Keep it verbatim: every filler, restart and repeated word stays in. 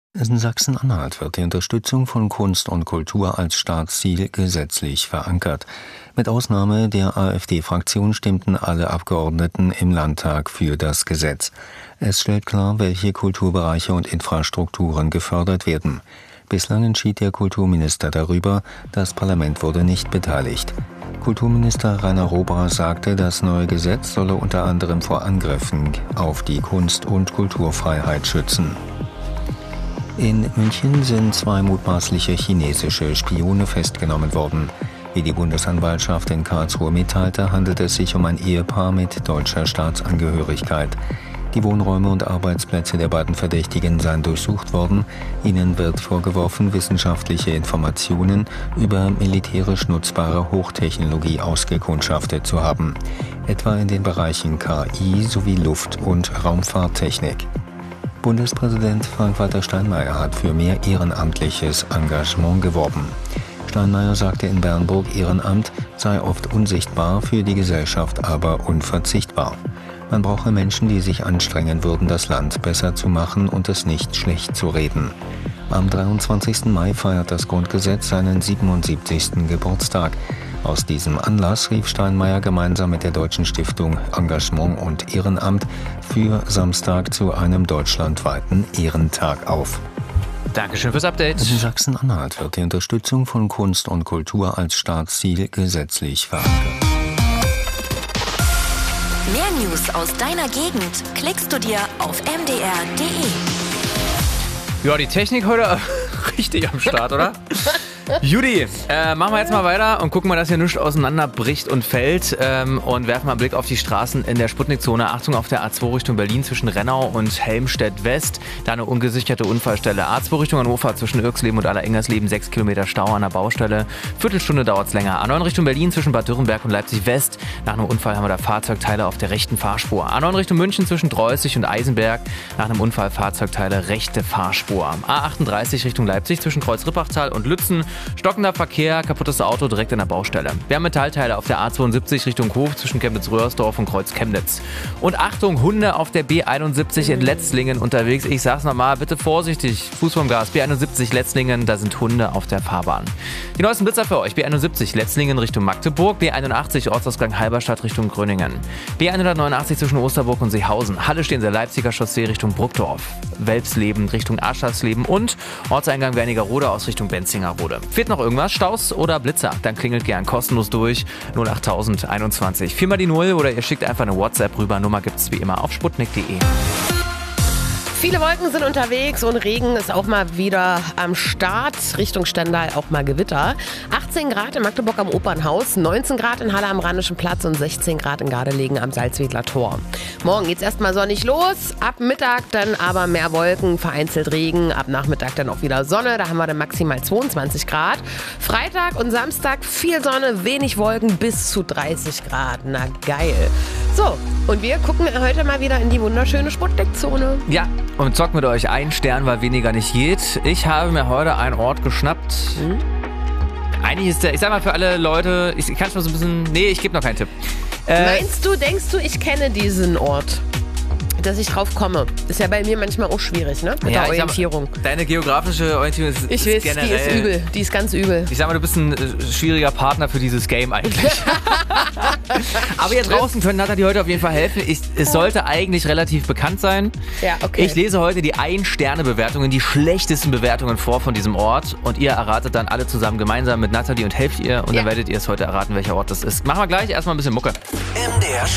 In Sachsen-Anhalt wird die Unterstützung von Kunst und Kultur als Staatsziel gesetzlich verankert. Mit Ausnahme der AfD-Fraktion stimmten alle Abgeordneten im Landtag für das Gesetz. Es stellt klar, welche Kulturbereiche und Infrastrukturen gefördert werden. Bislang entschied der Kulturminister darüber, das Parlament wurde nicht beteiligt. Kulturminister Rainer Rober sagte, das neue Gesetz solle unter anderem vor Angriffen auf die Kunst- und Kulturfreiheit schützen. In München sind zwei mutmaßliche chinesische Spione festgenommen worden. Wie die Bundesanwaltschaft in Karlsruhe mitteilte, handelt es sich um ein Ehepaar mit deutscher Staatsangehörigkeit. Die Wohnräume und Arbeitsplätze der beiden Verdächtigen seien durchsucht worden. Ihnen wird vorgeworfen, wissenschaftliche Informationen über militärisch nutzbare Hochtechnologie ausgekundschaftet zu haben, etwa in den Bereichen K I sowie Luft- und Raumfahrttechnik. Bundespräsident Frank-Walter Steinmeier hat für mehr ehrenamtliches Engagement geworben. Steinmeier sagte in Bernburg, Ehrenamt sei oft unsichtbar, für die Gesellschaft aber unverzichtbar. Man brauche Menschen, die sich anstrengen würden, das Land besser zu machen und es nicht schlecht zu reden. Am dreiundzwanzigsten Mai feiert das Grundgesetz seinen siebenundsiebzigsten Geburtstag. Aus diesem Anlass rief Steinmeier gemeinsam mit der Deutschen Stiftung Engagement und Ehrenamt für Samstag zu einem deutschlandweiten Ehrentag auf. Dankeschön fürs Update. In Sachsen-Anhalt wird die Unterstützung von Kunst und Kultur als Staatsziel gesetzlich verankert. Mehr News aus deiner Gegend klickst du dir auf m d r punkt d e. Ja, die Technik heute richtig am Start, oder? Judy, äh, machen wir jetzt mal weiter und gucken mal, dass hier nichts auseinanderbricht und fällt ähm, und werfen mal einen Blick auf die Straßen in der Sputnik-Zone. Achtung, auf der A zwei Richtung Berlin zwischen Rennau und Helmstedt-West. Da eine ungesicherte Unfallstelle. A zwei Richtung Hannover zwischen Irxleben und Allerengersleben. sechs Kilometer Stau an der Baustelle. Viertelstunde dauert es länger. A neun Richtung Berlin zwischen Bad Dürrenberg und Leipzig-West. Nach einem Unfall haben wir da Fahrzeugteile auf der rechten Fahrspur. A neun Richtung München zwischen Dreußig und Eisenberg. Nach einem Unfall Fahrzeugteile rechte Fahrspur. A achtunddreißig Richtung Leipzig zwischen Kreuz-Rippachtal und Lützen. Stockender Verkehr, kaputtes Auto direkt an der Baustelle. Wir haben Metallteile auf der A zweiundsiebzig Richtung Hof zwischen Chemnitz-Röhrsdorf und Kreuz-Chemnitz. Und Achtung, Hunde auf der B einundsiebzig in Letzlingen unterwegs. Ich sag's nochmal, bitte vorsichtig. Fuß vom Gas. B einundsiebzig Letzlingen, da sind Hunde auf der Fahrbahn. Die neuesten Blitzer für euch. B einundsiebzig Letzlingen Richtung Magdeburg. B einundachtzig Ortsausgang Halberstadt Richtung Gröningen. B hundertneunundachtzig zwischen Osterburg und Seehausen. Halle stehen Sie Leipziger Chaussee Richtung Bruckdorf. Welpsleben Richtung Aschersleben und Ortseingang Wernigerode aus Richtung Benzingerode. Fehlt noch irgendwas? Staus oder Blitzer? Dann klingelt gern kostenlos durch null acht null eins eins. Viermal die Null oder ihr schickt einfach eine WhatsApp rüber. Nummer gibt's wie immer auf sputnik punkt d e. Viele Wolken sind unterwegs und Regen ist auch mal wieder am Start. Richtung Stendal auch mal Gewitter. achtzehn Grad in Magdeburg am Opernhaus, neunzehn Grad in Halle am Rheinischen Platz und sechzehn Grad in Gardelegen am Salzwedler Tor. Morgen geht's erstmal sonnig los, ab Mittag dann aber mehr Wolken, vereinzelt Regen, ab Nachmittag dann auch wieder Sonne, da haben wir dann maximal zweiundzwanzig Grad. Freitag und Samstag viel Sonne, wenig Wolken, bis zu dreißig Grad. Na geil. So, und wir gucken heute mal wieder in die wunderschöne Sputnik-Zone. Ja, und zocken mit euch einen Stern, weil weniger nicht geht. Ich habe mir heute einen Ort geschnappt. Hm? Eigentlich ist der, ich sag mal für alle Leute, ich kann schon so ein bisschen, nee, ich gebe noch keinen Tipp. Äh, Meinst du, denkst du, ich kenne diesen Ort? Dass ich drauf komme. Ist ja bei mir manchmal auch schwierig, ne? Mit ja, der Orientierung. Mal, deine geografische Orientierung ist, ich ist weiß, generell... die ist übel. Die ist ganz übel. Ich sag mal, du bist ein äh, schwieriger Partner für dieses Game eigentlich. Aber ihr draußen können Nathalie heute auf jeden Fall helfen. Ich, es sollte eigentlich relativ bekannt sein. Ja, okay. Ich lese heute die Ein-Sterne-Bewertungen, die schlechtesten Bewertungen vor von diesem Ort. Und ihr erratet dann alle zusammen gemeinsam mit Nathalie und helft ihr. Und ja. Dann werdet ihr es heute erraten, welcher Ort das ist. Machen wir gleich erstmal ein bisschen Mucke. M D R